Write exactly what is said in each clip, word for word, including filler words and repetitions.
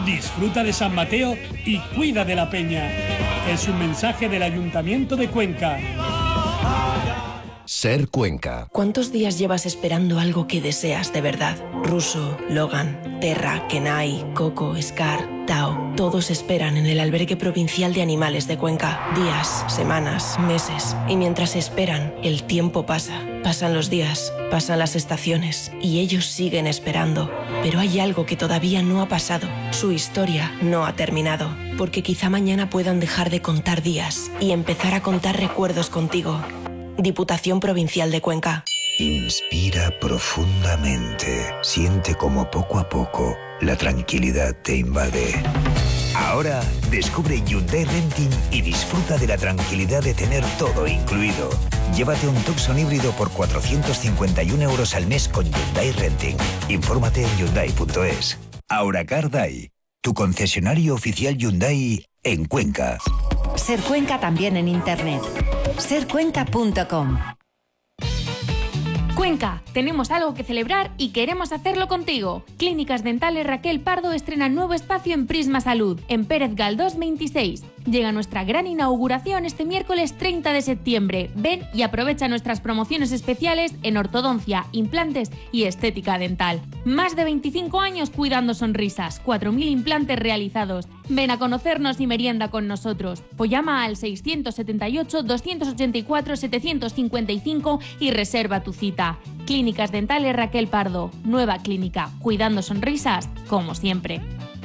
disfruta de San Mateo y cuida de la peña. Es un mensaje del Ayuntamiento de Cuenca. Ser Cuenca. ¿Cuántos días llevas esperando algo que deseas de verdad? Russo, Logan, Terra, Kenai, Coco, Scar, Tao. Todos esperan en el Albergue Provincial de Animales de Cuenca. Días, semanas, meses. Y mientras esperan, el tiempo pasa. Pasan los días, pasan las estaciones. Y ellos siguen esperando. Pero hay algo que todavía no ha pasado. Su historia no ha terminado. Porque quizá mañana puedan dejar de contar días y empezar a contar recuerdos contigo. Diputación Provincial de Cuenca. Inspira profundamente. Siente como poco a poco la tranquilidad te invade. Ahora descubre Hyundai Renting y disfruta de la tranquilidad de tener todo incluido. Llévate un Tucson híbrido por cuatrocientos cincuenta y un euros al mes con Hyundai Renting. Infórmate en hyundai punto es. Auracar Day, tu concesionario oficial Hyundai en Cuenca. Ser Cuenca también en internet. ser cuenca punto com. Cuenca, tenemos algo que celebrar y queremos hacerlo contigo. Clínicas Dentales Raquel Pardo estrena nuevo espacio en Prisma Salud, en Pérez Galdós veintiséis. Llega nuestra gran inauguración este miércoles treinta de septiembre. Ven y aprovecha nuestras promociones especiales en ortodoncia, implantes y estética dental. Más de veinticinco años cuidando sonrisas, cuatro mil implantes realizados. Ven a conocernos y merienda con nosotros. O llama al seiscientos setenta y ocho, doscientos ochenta y cuatro, setecientos cincuenta y cinco y reserva tu cita. Clínicas Dentales Raquel Pardo. Nueva clínica, cuidando sonrisas como siempre.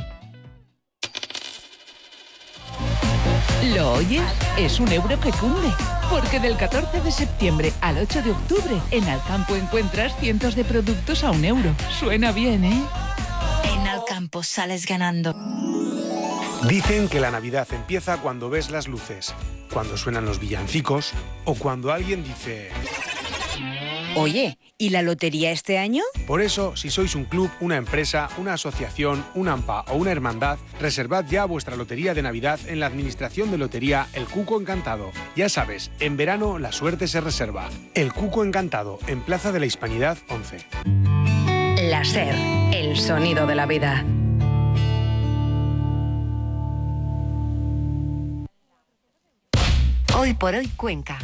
¿Lo oyes? Es un euro que cunde. Porque del catorce de septiembre al ocho de octubre en Alcampo encuentras cientos de productos a un euro. Suena bien, ¿eh? En Alcampo sales ganando. Dicen que la Navidad empieza cuando ves las luces, cuando suenan los villancicos o cuando alguien dice... Oye, ¿y la lotería este año? Por eso, si sois un club, una empresa, una asociación, una AMPA o una hermandad, reservad ya vuestra lotería de Navidad en la Administración de Lotería El Cuco Encantado. Ya sabes, en verano la suerte se reserva. El Cuco Encantado, en Plaza de la Hispanidad once. La SER, el sonido de la vida. Hoy por hoy Cuenca.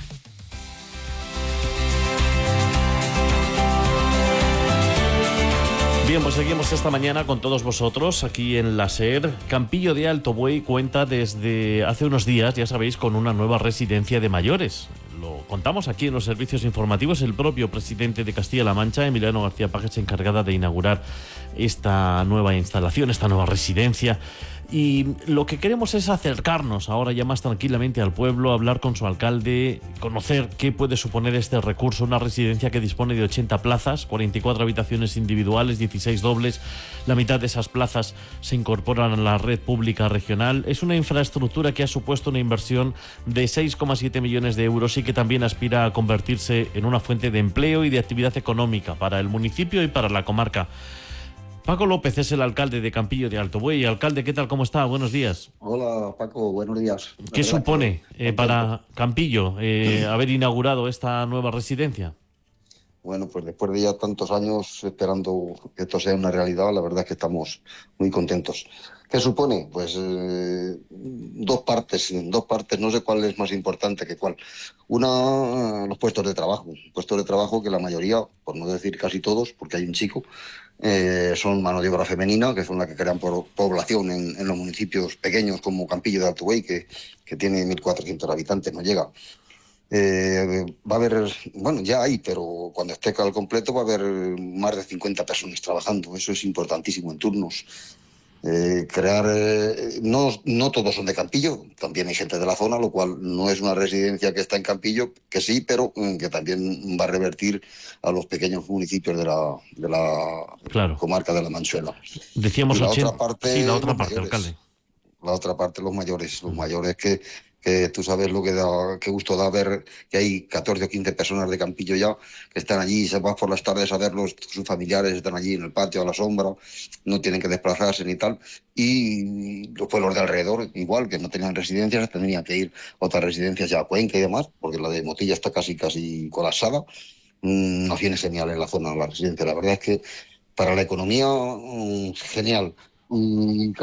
Bien, pues seguimos esta mañana con todos vosotros aquí en la SER. Campillo de Alto Buey cuenta desde hace unos días, ya sabéis, con una nueva residencia de mayores. Lo contamos aquí en los servicios informativos. El propio presidente de Castilla-La Mancha, Emiliano García Pajes, encargada de inaugurar esta nueva instalación, esta nueva residencia. Y lo que queremos es acercarnos ahora ya más tranquilamente al pueblo, hablar con su alcalde, conocer qué puede suponer este recurso, una residencia que dispone de ochenta plazas, cuarenta y cuatro habitaciones individuales, dieciséis dobles. La mitad de esas plazas se incorporan a la red pública regional. Es una infraestructura que ha supuesto una inversión de seis coma siete millones de euros y que también aspira a convertirse en una fuente de empleo y de actividad económica para el municipio y para la comarca. Paco López es el alcalde de Campillo de Alto Buey. Alcalde, ¿qué tal? ¿Cómo está? Buenos días. Hola, Paco. Buenos días. ¿Qué supone eh, para Campillo eh, haber inaugurado esta nueva residencia? Bueno, pues después de ya tantos años esperando que esto sea una realidad, la verdad es que estamos muy contentos. ¿Qué supone? Pues eh, dos partes, dos partes, no sé cuál es más importante que cuál. Una, los puestos de trabajo. Puestos de trabajo que la mayoría, por no decir casi todos, porque hay un chico, eh, son mano de obra femenina, que son las que crean por población en, en los municipios pequeños como Campillo de Alto Buey, que, que tiene mil cuatrocientos habitantes, no llega. Eh, va a haber, bueno, ya hay, pero cuando esté al completo va a haber más de cincuenta personas trabajando. Eso es importantísimo en turnos. Eh, crear, eh, no, no todos son de Campillo, también hay gente de la zona, lo cual no es una residencia que está en Campillo, que sí, pero eh, que también va a revertir a los pequeños municipios de la, de la claro. comarca de la Manchuela. Decíamos la ochenta. otra parte, sí, la otra los parte, mayores. alcalde. La otra parte, los mayores, los mayores que, que tú sabes lo que da, qué gusto da ver que hay catorce o quince personas de Campillo ya que están allí, se van por las tardes a verlos, sus familiares están allí en el patio a la sombra, no tienen que desplazarse ni tal, y los pueblos de alrededor, igual, que no tenían residencias, tendrían que ir a otras residencias ya a Cuenca y demás, porque la de Motilla está casi casi colapsada. Mm, nos viene genial en la zona la residencia, la verdad es que para la economía, mm, genial. Mm,